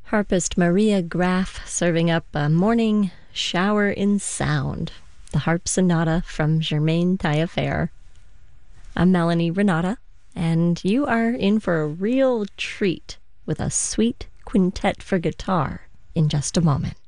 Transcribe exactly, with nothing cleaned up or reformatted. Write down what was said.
Harpist Maria Graf serving up a morning shower in sound, the harp sonata from Germaine Taillefer. I'm Melanie Renata, and you are in for a real treat with a sweet quintet for guitar in just a moment.